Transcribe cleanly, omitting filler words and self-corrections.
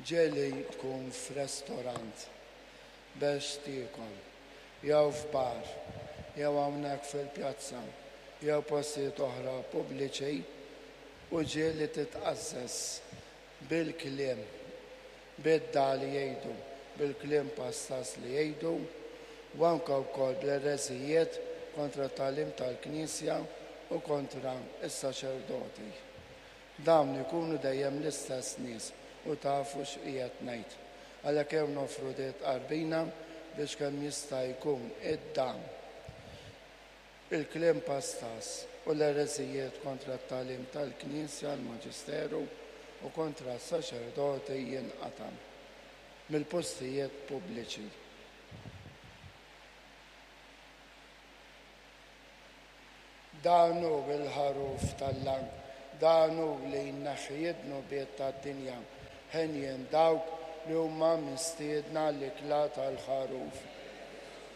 ġeli tkun f'restorant biex tiekol, jew f'bar, jew hawnhekk fil-pjazza, jew postijiet oħra pubbliċi u ġieli titqażżes bil-kliem bidda li jgħidu, bil-kliem pastas li jgħidu, u anke wkoll bl-ereżijiet kontra t-tagħlim tal-Knisja u kontra is-saċerdoti. Dawn ikunu dejjem l-istess nies u tafu x'qiegħed ngħid. Għalhekk hemm nofru diet qarbina biex kemm jista' jkun id-dam il-kliem pastas u l-ereżijiet kontra t-tagħlim tal-Knisja, l-Maġisteru u kontra s-saċerdoti jinqatam mill-postijiet pubbliċi. Dan hu bil-ħaruf tal-lang, dan hu li jnaħħi id-nubiet tad-dinja ħenjen dawk li huma mistiedna l-ikla tal-ħaruf.